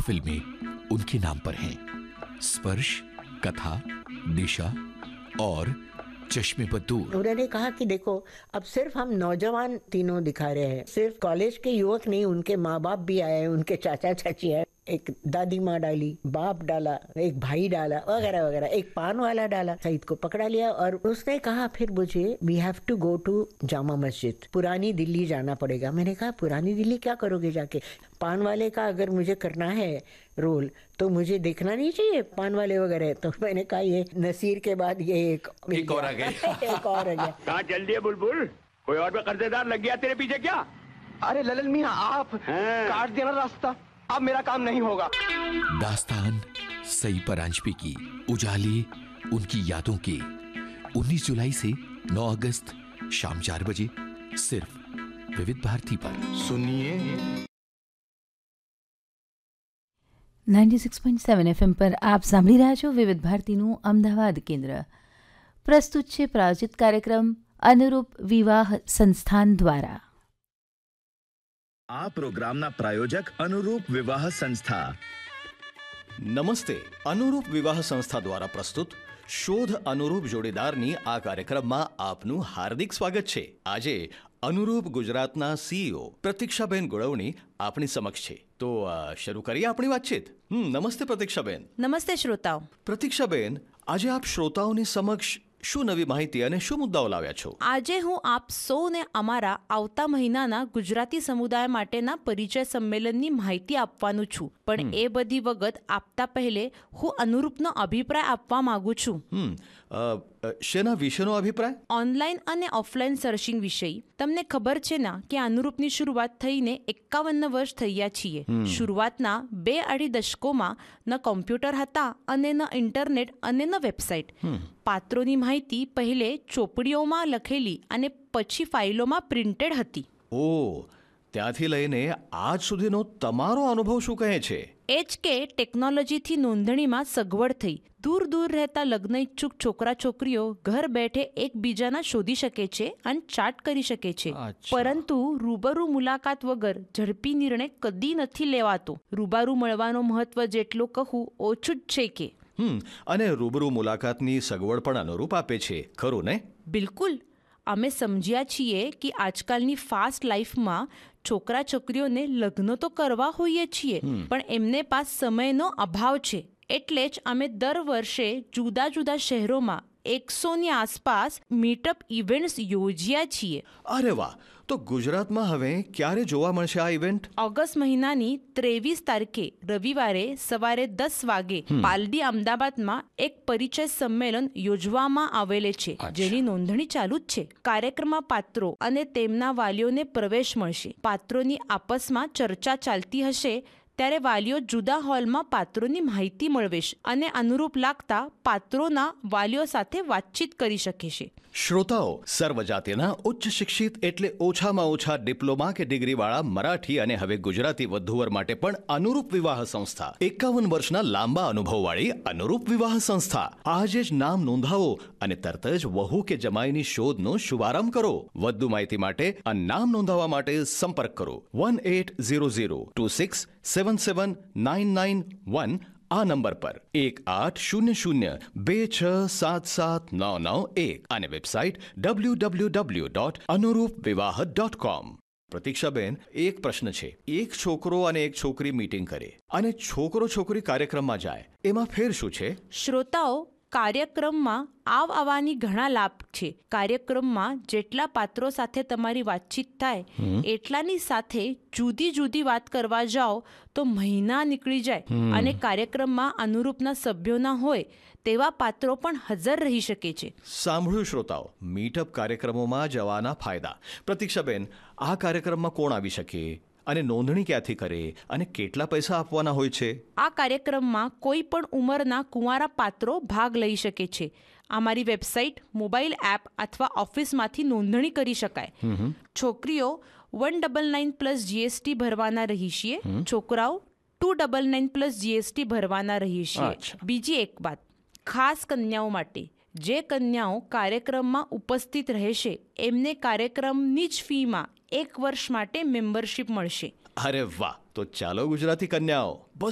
फिल्में उनके नाम पर हैं। स्पर्श, कथा, दिशा और चश्मे पर दूर। उन्होंने कहा कि देखो, अब सिर्फ हम नौजवान तीनों दिखा रहे हैं, सिर्फ कॉलेज के युवक नहीं, उनके माँ बाप भी आए, उनके चाचा चाची आए, एक दादी माँ डाली, बाप डाला, एक भाई डाला, वगैरह वगैरह, एक पान वाला डाला। सईद को पकड़ा लिया और उसने कहा फिर मुझे we have to go to Jama Masjid, पुरानी दिल्ली जाना पड़ेगा। मैंने कहा पुरानी दिल्ली क्या करोगे जाके? पान वाले का अगर मुझे करना है रोल तो मुझे देखना नहीं चाहिए पान वाले वगैरह? तो मैंने कहा ये नसीर के बाद ये एक और आ गया। एक और आ गया। कहाँ चल दिए बुलबुल? कोई और भी कर्जेदार लग गया तेरे पीछे क्या? अरे ललन मियां, आप काट देना रास्ता, अब मेरा काम नहीं होगा। दास्तान सई परांजपे की उजाले उनकी यादों के 19 जुलाई से 9 अगस्त शाम 4 बजे सिर्फ विविध भारती पर सुनिए। 96.7 FM પર આપ સાંભળી રહ્યા છો વિવિધ ભારતીનું અમદાવાદ કેન્દ્ર. પ્રસ્તુત છે પ્રાયોજિત કાર્યક્રમ અનુરૂપ વિવાહ સંસ્થાન દ્વારા. આ પ્રોગ્રામના પ્રાયોજક અનુરૂપ વિવાહ સંસ્થા. નમસ્તે. અનુરૂપ વિવાહ સંસ્થા દ્વારા પ્રસ્તુત શોધ અનુરૂપ જોડીદારની આ કાર્યક્રમમાં આપનું હાર્દિક સ્વાગત છે. આજે અનુરૂપ ગુજરાતના સીઈઓ પ્રતીક્ષાબેન ગુળવણી આપણી સમક્ષ છે. તો શરૂ કરીએ આપણી વાતચીત. નમસ્તે પ્રતીક્ષાબેન. નમસ્તે શ્રોતાઓ. પ્રતીક્ષાબેન, આજે આપ શ્રોતાઓની સમક્ષ શું નવી માહિતી અને શું મુદ્દાઓ લાવ્યા છો? આજે હું આપ સૌને અમારા આવતા મહિનાના ગુજરાતી સમુદાય માટેના પરિચય સંમેલનની માહિતી આપવાનું છું. પણ એ બધી વગત આપતા પહેલે હું અનુરૂપનો અભિપ્રાય આપવા માંગુ છું. શેના વિશેનો અભિપ્રાય? ઓનલાઈન અને ઓફલાઈન સર્ચિંગ વિષય. તમને ખબર છે ને કે અનુરૂપની શરૂઆત થઈને 51 વર્ષ થયા છીએ. શરૂઆતના 2-2.5 દશકોમાં ન કોમ્પ્યુટર હતા અને ન ઇન્ટરનેટ અને ન વેબસાઇટ. પાત્રોની માહિતી પહેલે ચોપડીઓમાં લખેલી અને પછી ફાઇલોમાં પ્રિન્ટેડ હતી. ઓ, ત્યાંથી લઈને આજ સુધીનો તમારો અનુભવ શું કહે છે? એ જ કે ટેકનોલોજીથી નોંધણીમાં સગવડ થઈ. દૂર દૂર રહેતા લગ્ન ઇચ્છુક છોકરા છોકરીઓ ઘર બેઠે એકબીજાના શોધી શકે છે અને ચાટ કરી શકે છે. પરંતુ રૂબરૂ મુલાકાત વગર ઝડપી નિર્ણય કદી નથી લેવાતો. રૂબરૂ મળવાનો મહત્વ જેટલું કહું ઓછું જ છે કે. અને રૂબરૂ મુલાકાતની સગવડ પણ અનુરૂપ આપે છે, ખરું ને? બિલકુલ. અમે સમજ્યા છીએ કે આજકાલની ફાસ્ટ લાઈફમાં છોકરા છોકરીઓને લગ્ન તો કરવા હોઈએ છીએ, પણ એમને પાસ સમયનો અભાવ છે. એટલે જ અમે દર વર્ષે જુદા જુદા શહેરોમાં 100ની આસપાસ મીટઅપ ઇવેન્ટ્સ યોજ્યા છીએ. અરે વાહ! તો ગુજરાતમાં હવે ક્યારે જોવા મળશે આ ઇવેન્ટ? ઓગસ્ટ મહિનાની 23 તારીખે રવિવારે સવારે 10 વાગે પાલડી અમદાવાદમાં એક પરિચય સંમેલન યોજવામાં આવેલે છે, જેની નોંધણી ચાલુ જ છે. કાર્યક્રમમાં પાત્રો અને તેમના વાલીઓને પ્રવેશ મળશે. પાત્રોની આપસમાં ચર્ચા ચાલતી હશે ત્યારે વાલીઓ જુદા હોલમાં પાત્રોની માહિતી મેળવશે અને અનુરૂપ લાગતા પાત્રોના વાલીઓ સાથે વાતચીત કરી શકે છે. શ્રોતાઓ, સર્વજાતિના ઉચ્ચ શિક્ષિત એટલે ઓછામાં ઓછા ડિપ્લોમા કે ડિગ્રીવાળા મરાઠી અને હવે ગુજરાતી વધુવર માટે પણ અનુરૂપ વિવાહ સંસ્થા. 51 વર્ષના લાંબા અનુભવવાળી અનુરૂપ વિવાહ સંસ્થા. આજે જ નામ નોંધાવો અને તરત જ વહુ કે જમાઈની શોધનો શુભારંભ કરો. વધુ માહિતી માટે અને નામ નોંધાવવા માટે સંપર્ક કરો 180026779991 આ નંબર પર 180026779991 અને વેબસાઇટ www.anurupvivaha.com. પ્રતીક્ષાબેન, એક પ્રશ્ન છે. એક છોકરો અને એક છોકરી મીટિંગ કરે અને છોકરો છોકરી કાર્યક્રમમાં જાય, એમાં ફેર શું છે? શ્રોતાઓ, કાર્યક્રમમાં આવવાની ઘણા લાભ છે. કાર્યક્રમમાં જેટલા પાત્રો સાથે તમારી વાતચીત થાય એટલાની સાથે જુદી જુદી વાત કરવા જાઓ તો મહિના નીકળી જાય. અને કાર્યક્રમમાં અનુરૂપના સભ્યો ના હોય તેવા પાત્રો પણ હાજર રહી શકે છે. સાંભળ્યું શ્રોતાઓ, મીટઅપ કાર્યક્રમોમાં જવાના ફાયદા. પ્રતીક્ષાબેન, આ કાર્યક્રમમાં કોણ આવી શકે અને નોંધણી ક્યાંથી કરે અને કેટલા પૈસા આપવાના હોય છે? આ કાર્યક્રમમાં કોઈ પણ ઉંમરના કુંવારા પાત્રો ભાગ લઈ શકે છે. અમારી વેબસાઇટ, મોબાઈલ એપ અથવા ઓફિસમાંથી નોંધણી કરી શકાય. છોકરીઓ 199+ GST ભરવાના રહી છીએ. છોકરાઓ 299+ GST ભરવાના રહી છીએ. બીજી એક વાત, ખાસ કન્યાઓ માટે, જે કન્યાઓ કાર્યક્રમમાં ઉપસ્થિત રહેશે એમને કાર્યક્રમની જ ફીમાં 1 વર્ષ માટે મેમ્બરશિપ મળશે. અરે વાહ! તો ચાલો ગુજરાતી કન્યાઓ,